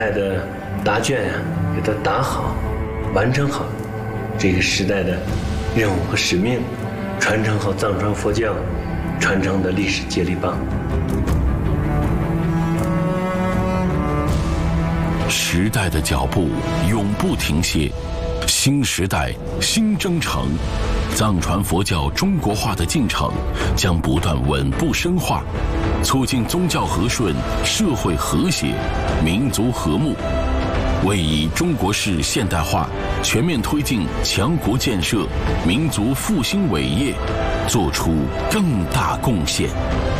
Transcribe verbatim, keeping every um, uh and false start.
的答卷呀、啊，给它答好，完成好这个时代的任务和使命，传承好藏传佛教传承的历史接力棒。 时代的脚步永不停歇，新时代新征程，藏传佛教中国化的进程将不断稳步深化，促进宗教和顺、社会和谐、民族和睦，为以中国式现代化全面推进强国建设、民族复兴伟业做出更大贡献。